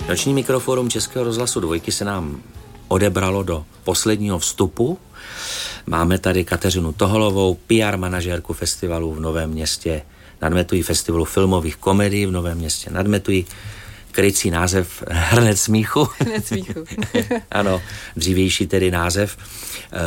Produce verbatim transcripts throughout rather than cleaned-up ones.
Noční mikroforum Českého rozhlasu Dvojky se nám odebralo do posledního vstupu. Máme tady Kateřinu Toholovou, P R manažérku festivalu v Novém Městě nad Metují, festivalu filmových komedií v Novém Městě nad Metují. Krycí název Hrnec smíchu. Hrnec smíchu. Ano, dřívější tedy název. E,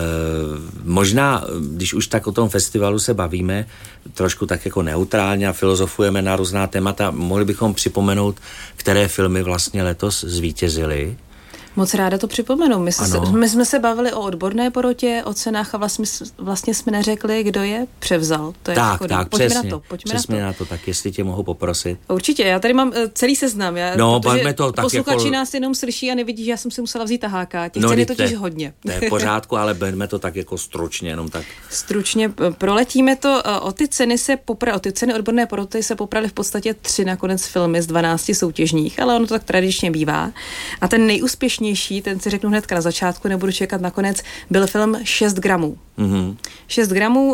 možná, když už tak o tom festivalu se bavíme, trošku tak jako neutrálně a filozofujeme na různá témata, mohli bychom připomenout, které filmy vlastně letos zvítězily. Moc ráda to připomenu. My, se, my jsme se bavili o odborné porotě, o cenách a vlastně, vlastně jsme neřekli, kdo je převzal. To je tak, škoda. tak, pojďme přesně. Na to, pojďme přesně na to. na to, tak jestli tě mohu poprosit. Určitě, já tady mám uh, celý seznam. Já, no, bavíme to tak posluchači jako... nás jenom slyší a nevidí, že já jsem si musela vzít taháka. Těch no, cen je totiž te, hodně. To je v pořádku, ale berme to tak jako stručně, jenom tak. Stručně proletíme to. O ty ceny se popra, o ty ceny odborné poroty se poprali v podstatě tři nakonec filmy z dvanácti soutěžních, ale ono to tak tradičně bývá. A ten nejúspěšnější, ten si řeknu hnedka na začátku, nebudu čekat nakonec, byl film šest gramů. Mm-hmm. šest gramů uh,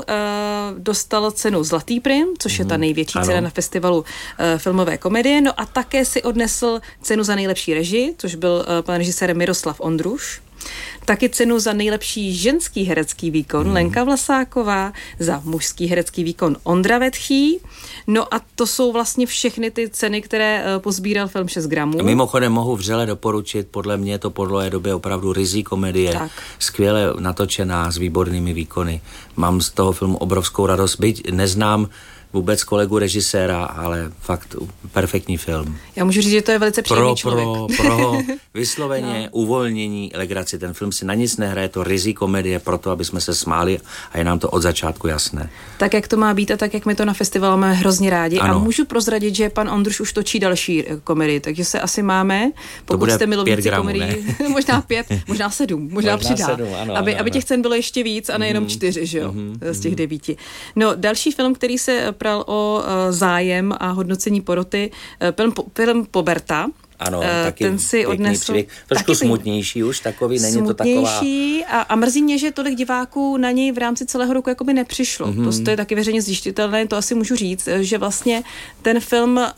dostal cenu Zlatý prim, což mm-hmm. je ta největší ano. cena na festivalu uh, filmové komedie, no a také si odnesl cenu za nejlepší režii, což byl uh, pan režisér Miroslav Ondruš. Taky cenu za nejlepší ženský herecký výkon hmm. Lenka Vlasáková, za mužský herecký výkon Ondra Vetchý. No a to jsou vlastně všechny ty ceny, které uh, pozbíral film šest gramů. Mimochodem mohu vřele doporučit, podle mě to po dlouhé době opravdu rizí komedie, tak. Skvěle natočená s výbornými výkony. Mám z toho filmu obrovskou radost, byť neznám vůbec kolegu režiséra, ale fakt perfektní film. Já můžu říct, že to je velice příjemný pro, člověk. Pro, pro vysloveně no. uvolnění, legraci. Ten film si na nic nehraje, to rizí komedie proto, aby jsme se smáli a je nám to od začátku jasné. Tak, jak to má být a tak, jak my to na festivalu máme hrozně rádi. Ano. A můžu prozradit, že pan Ondruš už točí další komedii, takže se asi máme, pokud jste milovníci komedii, možná pět, možná sedm, možná, možná přidá, sedm, ano, aby, ano, aby těch cen bylo ještě víc a nejenom mm. čtyři, že jo, mm, z těch devíti. No, další film, který se pral o uh, zájem a hodnocení poroty, uh, film, film Poberta. Ano, uh, taky ten si odnesl, příběh, trošku taky smutnější už, takový, není to taková... Smutnější a, a mrzí mě, že tolik diváků na něj v rámci celého roku jakoby nepřišlo. Mm-hmm. To je taky veřejně zjištitelné, to asi můžu říct, že vlastně ten film... Uh,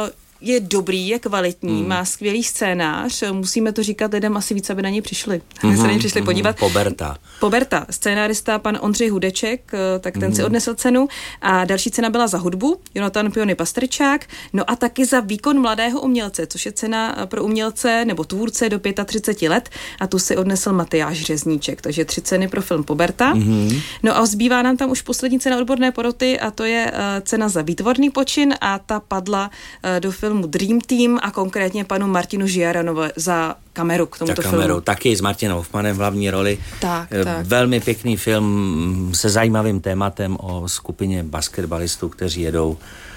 je dobrý, je kvalitní, mm. má skvělý scénář, musíme to říkat lidem asi víc, aby na něj přišli. Mm-hmm, se na něj přišli mm-hmm. podívat. Poberta. Poberta, scénárista pan Ondřej Hudeček, tak ten mm-hmm. si odnesl cenu a další cena byla za hudbu, Jonatan Piony Pastrčák, no a taky za výkon mladého umělce, což je cena pro umělce nebo tvůrce do třiceti pěti let a tu si odnesl Matyáš Řezníček, takže tři ceny pro film Poberta. Mm-hmm. No a zbývá nám tam už poslední cena odborné poroty a to je uh, cena za výtvorný počin a ta padla uh, do filmu filmu Dream Team a konkrétně panu Martinu Žiaranové za kameru k tomuto za kameru, filmu. Taky s Martinem Hoffmanem v hlavní roli. Tak, tak. Velmi pěkný film se zajímavým tématem o skupině basketbalistů, kteří jedou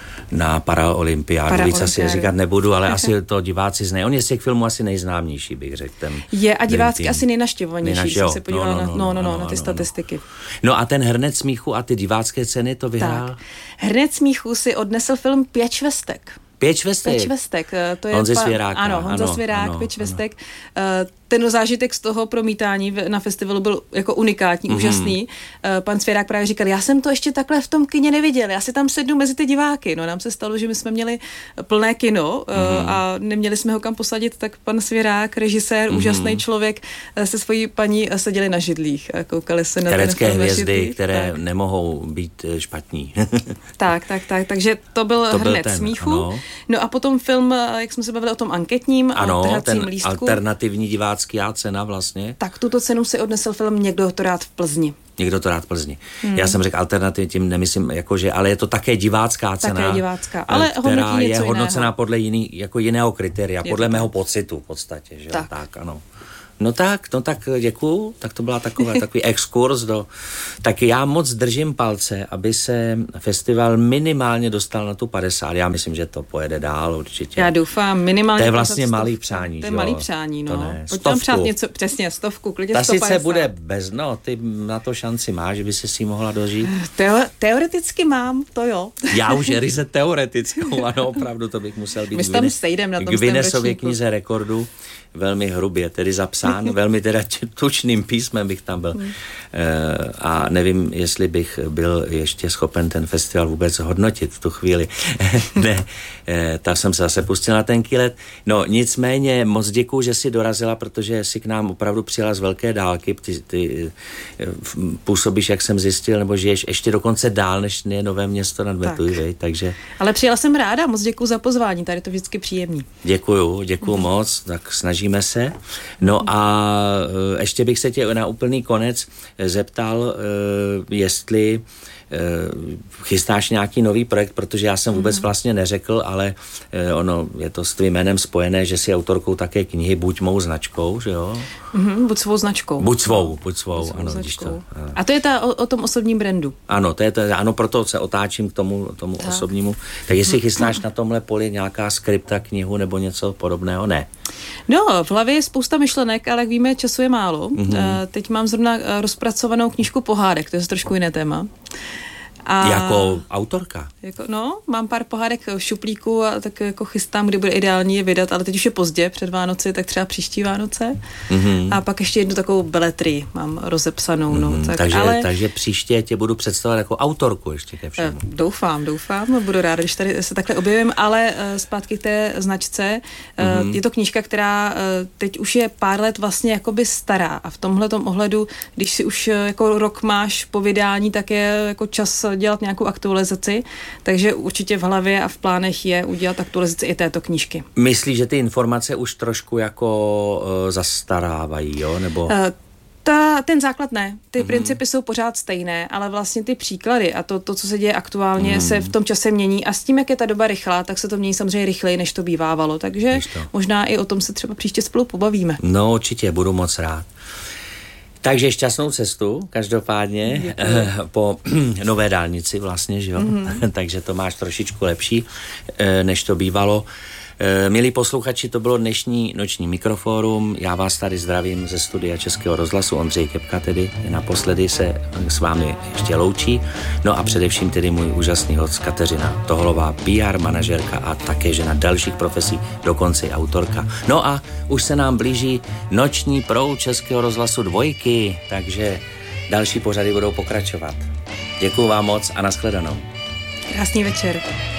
na paraolympiádu. Víc asi říkat nebudu, ale asi to diváci znají. On je z těch filmů asi nejznámější, bych řekl. Ten je a divácky asi nejnaštěvovanější, když se podívala no, no, no, no, no, no, no, na ty no, statistiky. No a ten Hrnec smíchu a ty divácké ceny to vyhrál? Tak. Hrnec smíchu si odnesl film Pět švestek. Pět švestek? Pět švestek. To je Honzi pa, Svěráka. Ano, Honza ano, Svěrák, ano, Pět švestek. Ano. Ten zážitek z toho promítání na festivalu byl jako unikátní, mm. úžasný. Pan Svěrák právě říkal, já jsem to ještě takhle v tom kině neviděl, já si tam sednu mezi ty diváky. No nám se stalo, že my jsme měli plné kino mm. a neměli jsme ho kam posadit, tak pan Svěrák, režisér, mm. úžasný člověk, se svojí paní seděli na židlích a koukali se na Herecké ten hvězdy, které tak. nemohou být špatní. tak, tak, tak, takže to byl to Hrnec ten, smíchu. Ano. No a potom film, jak jsme se bavili o tom anketním ano, a trhacím ten lístku. Alternativní divácká cena vlastně. Tak tuto cenu si odnesl film Někdo to rád v Plzni. Někdo to rád v Plzni. Hmm. Já jsem řekl alternativně, tím nemyslím, jakože, ale je to také divácká cena. Také divácká, ale která je hodnocená jiného. podle jiný, jako jiného kritéria, je podle to mého tak. pocitu v podstatě. Že? Tak. tak, ano. No tak, no tak děkuju, tak to byla takové, takový exkurs do... Tak já moc držím palce, aby se festival minimálně dostal na tu padesát. Já myslím, že to pojede dál určitě. Já doufám, minimálně... To je vlastně malý přání, To je že? malý přání, no. Pojď tam přát něco, přesně, stovku, klidně ta sto padesát. sice bude bez, no, ty na to šanci máš, že by se si mohla dožít. Teo, teoreticky mám, to jo. Já už je ryze teoretickou, ano, opravdu to bych musel být. My tam sejdem na tom Guinnessově ročníku. knize rekordů velmi hrubě, tedy zapsat. napsán, velmi teda tučným písmem bych tam byl. Hmm. A nevím, jestli bych byl ještě schopen ten festival vůbec hodnotit v tu chvíli. Ne, tak jsem se zase pustil na ten kýlet. No nicméně moc děkuju, že jsi dorazila, protože jsi k nám opravdu přijela z velké dálky. Ty, ty působíš, jak jsem zjistil, nebo žiješ ještě dokonce dál, než je Nové Město nad Metují, tak. takže... Ale přijela jsem ráda, moc děkuju za pozvání, tady to vždycky příjemný. Děkuju, děkuju mm. moc, tak snažíme se. No a ještě bych se tě na úplný konec zeptal, jestli chystáš nějaký nový projekt, protože já jsem vůbec vlastně neřekl, ale ono je to s tvým jménem spojené, že jsi autorkou také knihy Buď mou značkou, že jo? Mm-hmm, buď svou značkou. Buď svou, buď svou, buď svou ano. Značkou. To, a to je ta o, o tom osobním brandu. Ano, to je to, ano, proto se otáčím k tomu, tomu tak. osobnímu. Tak jestli chystáš na tomhle poli nějaká skripta, knihu nebo něco podobného, ne? No, v hlavě je spousta myšlenek, ale jak víme, času je málo. Mm-hmm. Teď mám zrovna rozpracovanou knížku pohádek, to je trošku jiné téma. A jako autorka? Jako, no, mám pár pohádek v šuplíku a tak jako chystám, kdy bude ideální je vydat, ale teď už je pozdě před Vánoci, tak třeba příští Vánoce. Mm-hmm. A pak ještě jednu takovou beletrii mám rozepsanou. Mm-hmm. No, tak, takže, ale... takže příště tě budu představovat jako autorku ještě ke všemu. Doufám, doufám, budu ráda, když tady se takhle objevím, ale zpátky k té značce. Mm-hmm. Je to knížka, která teď už je pár let vlastně jakoby stará a v tomhletom ohledu, když si už jako rok máš po vydání, tak je jako čas dělat nějakou aktualizaci, takže určitě v hlavě a v plánech je udělat aktualizaci i této knížky. Myslíš, že ty informace už trošku jako uh, zastarávají, jo? Nebo... Uh, Ta, ten základ ne. Ty mm. principy jsou pořád stejné, ale vlastně ty příklady a to, to co se děje aktuálně, mm. se v tom čase mění a s tím, jak je ta doba rychlá, tak se to mění samozřejmě rychleji, než to bývávalo. Takže možná i o tom se třeba příště spolu pobavíme. No určitě, budu moc rád. Takže šťastnou cestu, každopádně, Děkuji. po nové dálnici vlastně, že jo? Mm-hmm. Takže to máš trošičku lepší, než to bývalo. Milí posluchači, to bylo dnešní noční mikrofórum. Já vás tady zdravím ze studia Českého rozhlasu. Ondřej Kepka tedy naposledy se s vámi ještě loučí. No a především tedy můj úžasný host Kateřina Toholová, P R manažerka a také žena dalších profesí, dokonce i autorka. No a už se nám blíží noční proud Českého rozhlasu dvojky, takže další pořady budou pokračovat. Děkuju vám moc a nashledanou. Krásný večer.